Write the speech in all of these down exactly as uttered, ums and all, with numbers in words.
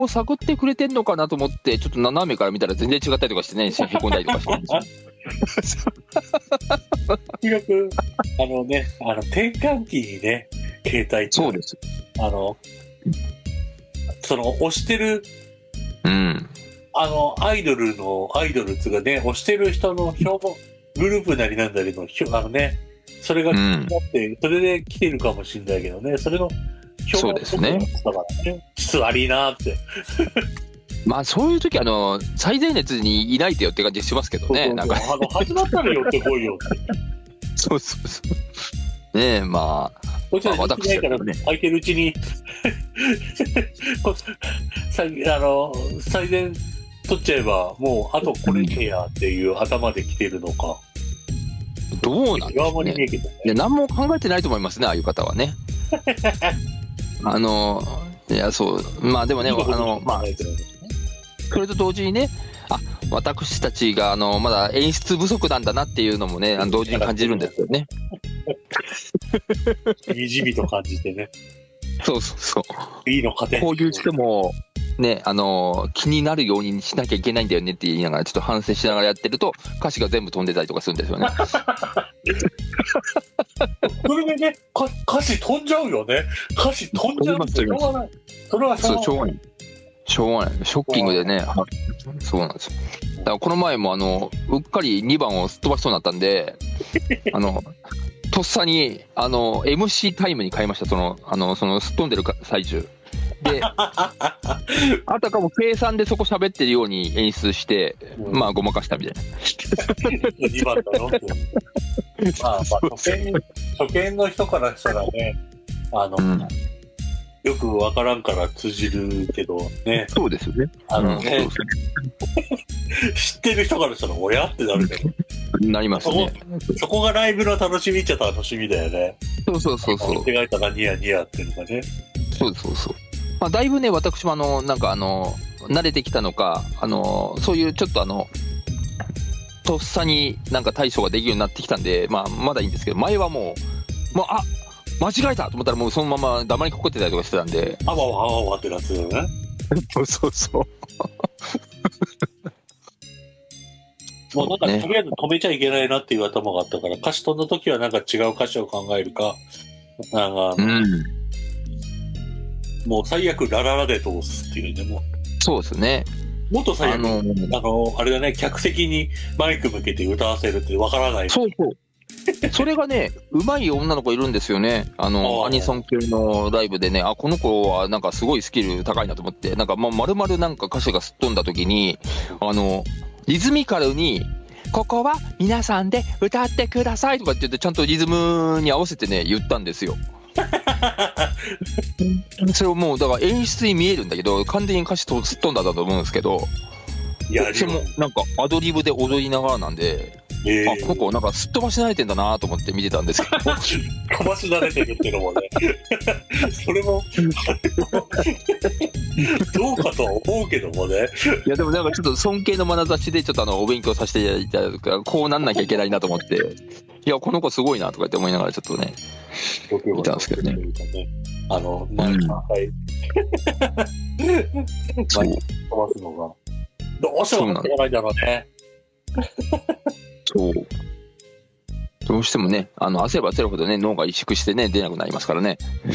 を探ってくれてんのかなと思って、ちょっと斜めから見たら全然違ったりとかしてね、へこんだりとかしてるんですよ。 よく、あのね、あの、転換期にね、携帯って。 そうです。 あの、その、推してる、 うん。 あの、アイドルの、アイドルっつうかね、推してる人の標本、グループなりなんだりの、あのね、それが気になって、うん、それで来てるかもしれないけどね、それの、 そうですね。 だからね、質悪いなーって。 まあそういう時あの最前列にいないでよって感じしますけどね。なんかあの始まったら寄ってこいよって。 そうそうそうねえ、まあこいつらできないから空いてるうちにあの最善取っちゃえばもうあとこれねやっていう頭で来てるのか、 どうなんですかね。いや何も考えてないと思いますね、ああいう方はね。あのいやそうまあでもね、あのまあそれと同時にね、あ、私たちがあのまだ演出不足なんだなっていうのもね、あの同時に感じるんですよね。 にじみと感じてね。 そうそうそう。 いいのかね。 こういう人もね、あの気になるようにしなきゃいけないんだよねって言いながらちょっと反省しながらやってると歌詞が全部飛んでたりとかするんですよね。 それでね、歌詞飛んじゃうよね。歌詞飛んじゃうのしょうがない。それはしょうがない。 しょうがない。ショッキングでね。そうなんですよ。だからこの前もあのうっかりにばんをすっ飛ばしそうになったんで、あのとっさにあの エムシー タイムに変えました。そのあのそのすっ飛んでる最中で、あたかも計算でそこ喋ってるように演出して、うん、まあごまかしたみたいな。 にばんだよって。まあまあ初見初見の人からしたらね、あの。うん、よくわからんから通じるけどね。 そうですよね。 あのね、うん、知ってる人からしたら親ってなるけど。 なりますね。 そこ、そこがライブの楽しみっちゃ楽しみだよね。 そうそうそうそう。 間違えたらニヤニヤっていうのがね。 そうそうそう。まあだいぶね、私もあのなんかあの慣れてきたのか、あのそういうちょっとあのとっさになんか対処ができるようになってきたんで、まあまだいいんですけど、前はもうもうあ。間違えたと思ったらもうそのまま黙りここってたりとかしてたんで、 あわわあわってなってたよね。 そうそうそうもうなんか、ね、とりあえず止めちゃいけないなっていう頭があったから、歌詞飛んだ時はなんか違う歌詞を考えるか、なんか、うん、もう最悪ラララで通すっていうね、もう。 そうですね。 もっと最悪、あのー、あのー、あれだね、客席にマイク向けて歌わせるってわからない。 そうそう。それがね、うまい女の子いるんですよね。あの、アニソン系のライブでね、あ、この子はなんかすごいスキル高いなと思って、なんかまあ、丸々なんか歌詞がすっ飛んだ時に、あの、リズミカルに、ここは皆さんで歌ってくださいとかって言って、ちゃんとリズムに合わせてね、言ったんですよ。それをもう、だから演出に見えるんだけど、完全に歌詞とすっ飛んだだと思うんですけど、いや、それもなんかアドリブで踊りながらなんで、えー、あ、この子なんかすっ飛ばし慣れてんだなと思って見てたんですけど飛ばし慣れてるっていうのもねそれもどうかとは思うけどもね。 いやでもなんかちょっと尊敬の眼差しでちょっとあのお勉強させていただいたこうなんなきゃいけないなと思っていやこの子すごいなとかって思いながらちょっとね見たんですけどね。 あの毎回飛ばすのがどうしても入ってないんだろうね。 そうどうしてもねあの焦れば焦るほどね脳が萎縮してね出なくなりますからね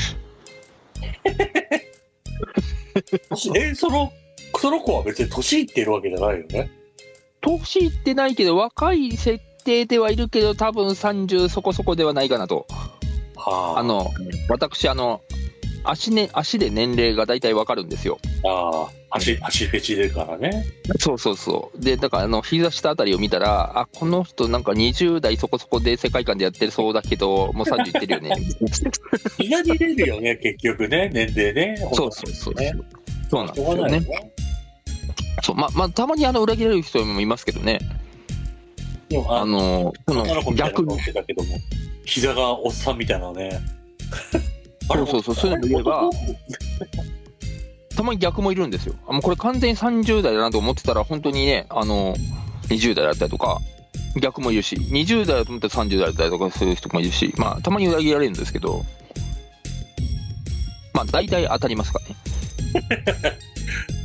えそのその子は別に年いってるわけじゃないよね。 年いってないけど若い設定ではいるけど多分さんじゅうそこそこではないかなと。はあ、あの私あの足, ね、足で年齢が大体わかるんですよ。 ああ、足、足フェチでからね。 そうそうそう。で、だからあの膝下あたりを見たら、あ、この人なんかにじゅう代そこそこで世界観でやってるそうだけど、もうさんじゅういってるよね。 膝に出るよね、結局ね、年齢ね。 そうそうそう。ね、そうなんですよね。そう、まあ、まあ、たまにあの裏切られる人もいますけどね。 でもあの、 その逆に。膝がおっさんみたいなね。 そうそうそう、そういうの言えば、たまに逆もいるんですよ。もうこれ完全にさんじゅう代だなと思ってたら、本当にね、あの、にじゅう代だったりとか、逆もいるし、にじゅう代だと思ったらさんじゅう代だったりとかする人もいるし、まあ、たまに裏切られるんですけど、まあ、大体当たりますからね。